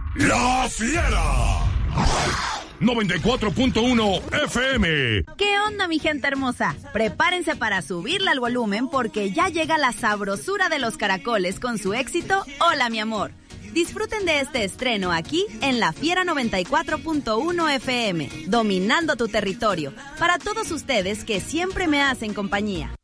La Fiera 94.1 FM. ¿Qué onda, mi gente hermosa? Prepárense para subirle al volumen porque ya llega la sabrosura de los caracoles con su éxito Hola, mi amor. Disfruten de este estreno aquí en La Fiera 94.1 FM, dominando tu territorio, para todos ustedes que siempre me hacen compañía.